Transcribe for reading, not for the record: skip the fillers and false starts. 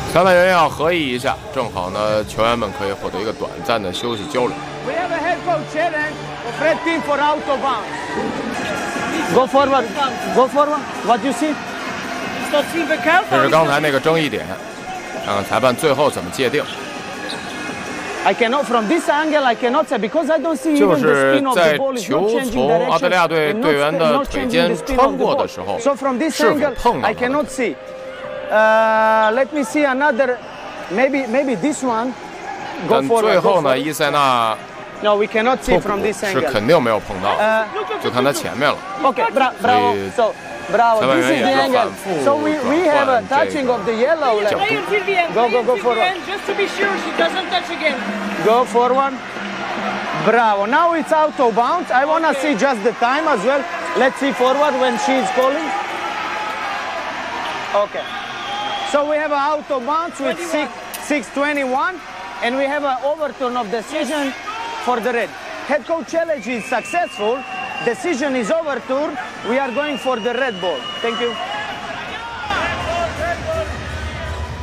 裁判员要合议一下，正好呢，球员们可以获得一个短暂的休息交流。 We have a head coach challenge of red team for out of bounds. Go forward. Go forward. What you see? 这是刚才那个争议点，看看裁判最后怎么界定。 I cannot from this angle. I cannot say because I don't see 就 even the 是 spin of 在 the ball is 球 not changing 从澳大利亚 direction 队 and 队员的 not 腿 changing 间 the spin 穿 of the 过的 ball. 时候， So from this 是否 angle, 碰到 I 他的 cannot 腿？ see. Let me see another. Maybe this one. Go 但 forward. 最 Go 后呢， forward. 伊塞纳 No, we cannot see 错 from 补 this 是 angle. 肯定没有碰到， 就看他前面了。 Okay, bravo. So, bravo. 裁判 This 员 is 也 the 是 angle. 反复 So we have a 转换这 touching 个 of the yellow. 角 Like, 度。 Go forward. Just to be sure she doesn't touch again. Go forward. Bravo. Now it's out of bounds. I want to see just the time as well. Let's see forward when she's calling. Okay. So we have an out of bounds with 6:21, and we have an overturn of decision for the red. Head coach challenge is successful. Decision is overturned. We are going for the red ball. Thank you.